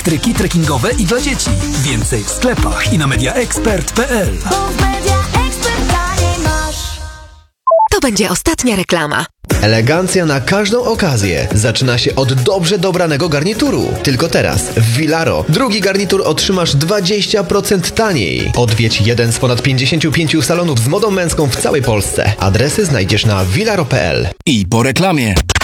stryki trekkingowe i dla dzieci. Więcej w sklepach i na mediaexpert.pl. To będzie ostatnia reklama. Elegancja na każdą okazję zaczyna się od dobrze dobranego garnituru. Tylko teraz w Vilaro drugi garnitur otrzymasz 20% taniej. Odwiedź jeden z ponad 55 salonów z modą męską w całej Polsce. Adresy znajdziesz na vilaro.pl. I po reklamie.